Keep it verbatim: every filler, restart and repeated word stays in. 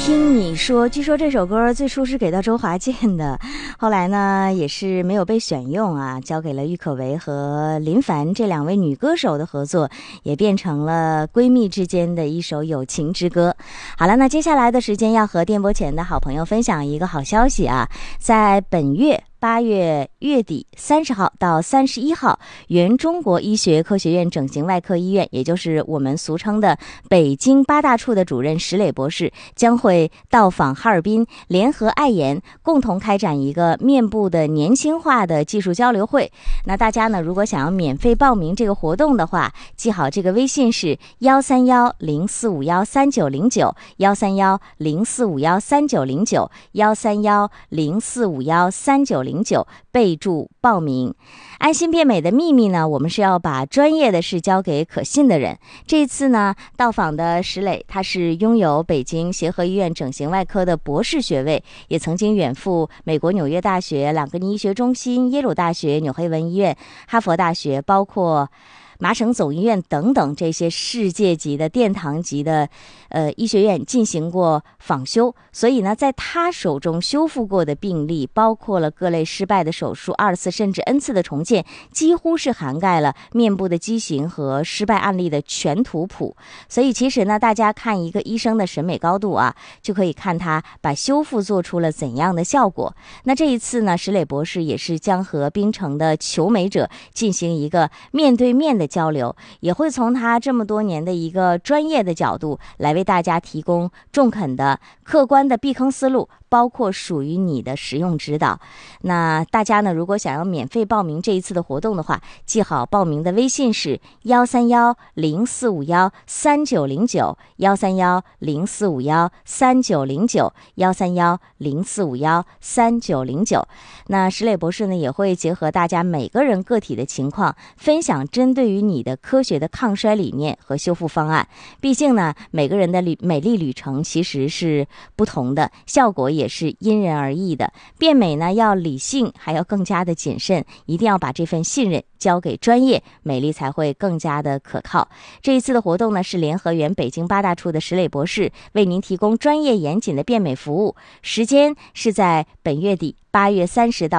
听你说，据说这首歌最初是给到周华健的，后来呢也是没有被选用啊，交给了郁可唯和林凡这两位女歌手的合作，也变成了闺蜜之间的一首友情之歌。好了，那接下来的时间要和电波前的好朋友分享一个好消息啊，在本月八月月底三十号到三十一号，原中国医学科学院整形外科医院，也就是我们俗称的北京八大处的主任石磊博士，将会到访哈尔滨，联合爱颜共同开展一个面部的年轻化的技术交流会。那大家呢，如果想要免费报名这个活动的话，记好这个微信是幺三幺零四五幺三九零九幺三幺零四五幺三九零九幺三幺零四五幺三九零九，备注报名。安心变美的秘密呢，我们是要把专业的事交给可信的人。这一次呢，到访的石磊，他是拥有北京协和医院整形外科的博士学位，也曾经远赴美国纽约大学、朗格尼医学中心、耶鲁大学、纽黑文医院、哈佛大学，包括麻省总医院等等这些世界级的殿堂级的呃医学院进行过访修，所以呢，在他手中修复过的病例，包括了各类失败的手术、二次甚至 N 次的重建，几乎是涵盖了面部的畸形和失败案例的全图谱。所以其实呢，大家看一个医生的审美高度啊，就可以看他把修复做出了怎样的效果。那这一次呢，石磊博士也是将和槟城的求美者进行一个面对面的交流，也会从他这么多年的一个专业的角度来为大家提供中肯的客观的避坑思路，包括属于你的实用指导。那大家呢，如果想要免费报名这一次的活动的话，记好报名的微信是幺三幺零四五幺三九零九幺三幺零四五幺三九零九幺三幺零四五幺三九零九。那石磊博士呢，也会结合大家每个人个体的情况，分享针对于你的科学的抗衰理念和修复方案。毕竟呢，每个人的旅美丽旅程其实是不同的，效果也是因人而异的。变美呢，要理性，还要更加的谨慎，一定要把这份信任交给专业，美丽才会更加的可靠。这一次的活动呢，是联合原北京八大处的石磊博士为您提供专业严谨的变美服务，时间是在本月底八月三十到